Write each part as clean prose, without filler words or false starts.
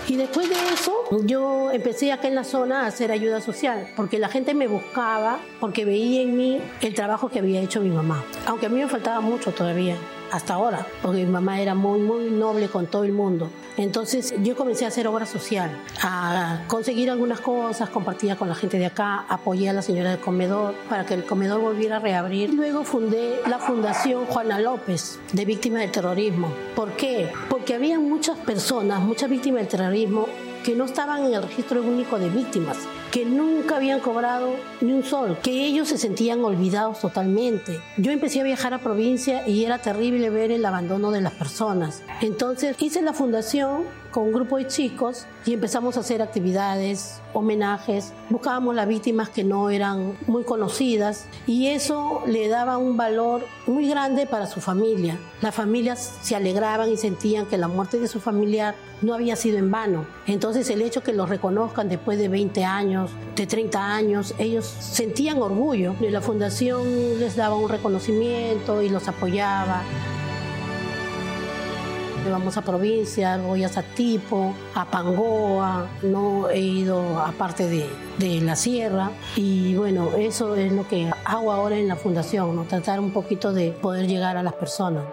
Y después de eso, yo empecé acá en la zona a hacer ayuda social, porque la gente me buscaba, porque veía en mí el trabajo que había hecho mi mamá. Aunque a mí me faltaba mucho todavía, hasta ahora, porque mi mamá era muy, muy noble con todo el mundo. Entonces yo comencé a hacer obra social, a conseguir algunas cosas, compartía con la gente de acá, apoyé a la señora del comedor para que el comedor volviera a reabrir. Luego fundé la Fundación Juana López de Víctimas del Terrorismo. ¿Por qué? Porque había muchas personas, muchas víctimas del terrorismo que no estaban en el registro único de víctimas, que nunca habían cobrado ni un sol, que ellos se sentían olvidados totalmente. Yo empecé a viajar a provincia y era terrible ver el abandono de las personas. Entonces hice la fundación con un grupo de chicos y empezamos a hacer actividades, homenajes, buscábamos las víctimas que no eran muy conocidas y eso le daba un valor muy grande para su familia. Las familias se alegraban y sentían que la muerte de su familiar no había sido en vano. Entonces el hecho que los reconozcan después de 20 años, de 30 años, ellos sentían orgullo. La fundación les daba un reconocimiento y los apoyaba. Vamos a provincia, voy a Satipo, a Pangoa, no he ido a parte de la sierra y bueno, eso es lo que hago ahora en la fundación, ¿no? Tratar un poquito de poder llegar a las personas.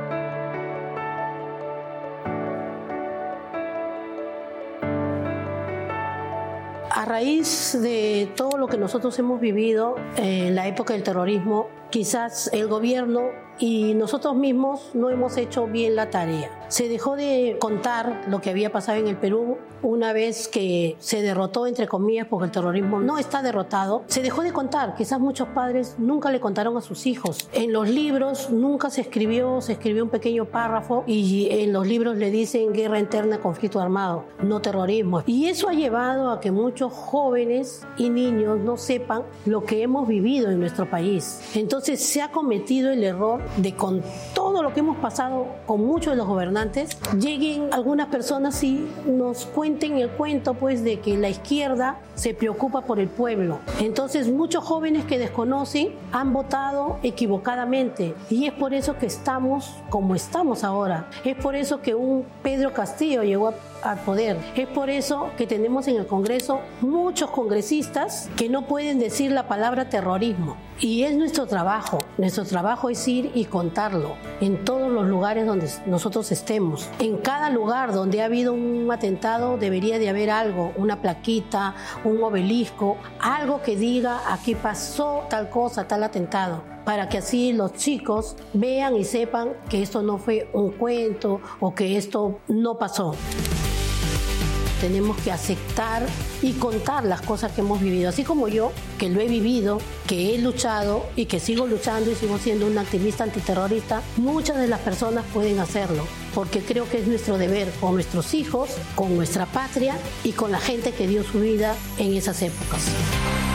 A raíz de todo lo que nosotros hemos vivido en la época del terrorismo, quizás el gobierno y nosotros mismos no hemos hecho bien la tarea. Se dejó de contar lo que había pasado en el Perú una vez que se derrotó, entre comillas, porque el terrorismo no está derrotado. Se dejó de contar. Quizás muchos padres nunca le contaron a sus hijos. En los libros nunca se escribió un pequeño párrafo y en los libros le dicen guerra interna, conflicto armado, no terrorismo. Y eso ha llevado a que muchos jóvenes y niños no sepan lo que hemos vivido en nuestro país. Entonces se ha cometido el error de, con todo lo que hemos pasado con muchos de los gobernantes, lleguen algunas personas y nos cuenten el cuento pues de que la izquierda se preocupa por el pueblo. Entonces muchos jóvenes que desconocen han votado equivocadamente y es por eso que estamos como estamos ahora. Es por eso que un Pedro Castillo llegó al poder. Es por eso que tenemos en el Congreso muchos congresistas que no pueden decir la palabra terrorismo. Y es nuestro trabajo. Nuestro trabajo es ir y contarlo en todos los lugares donde nosotros estemos. En cada lugar donde ha habido un atentado debería de haber algo, una plaquita, un obelisco, algo que diga aquí pasó tal cosa, tal atentado, para que así los chicos vean y sepan que esto no fue un cuento o que esto no pasó. Tenemos que aceptar y contar las cosas que hemos vivido, así como yo, que lo he vivido, que he luchado y que sigo luchando y sigo siendo una activista antiterrorista. Muchas de las personas pueden hacerlo, porque creo que es nuestro deber con nuestros hijos, con nuestra patria y con la gente que dio su vida en esas épocas.